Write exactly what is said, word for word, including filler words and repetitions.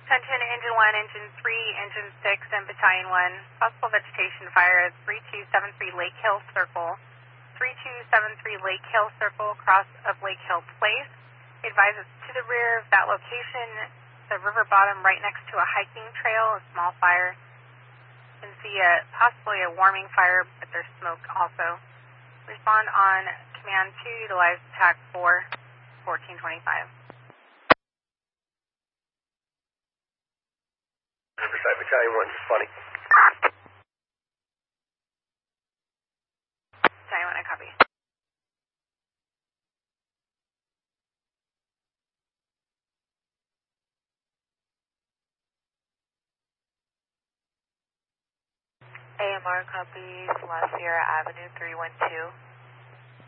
Attention, Engine one, Engine three, Engine six, and Battalion one. Possible vegetation fire at three two seven three Lake Hill Circle. three two seven three Lake Hill Circle, cross of Lake Hill Place. Advise it's to the rear of that location, the river bottom right next to a hiking trail, a small fire. You can see a, possibly a warming fire, but there's smoke also. Respond on command to utilize TAC four, fourteen twenty-five. Riverside Battalion one, funny. Battalion one, I copy. A M R copies, La Sierra Avenue three one two.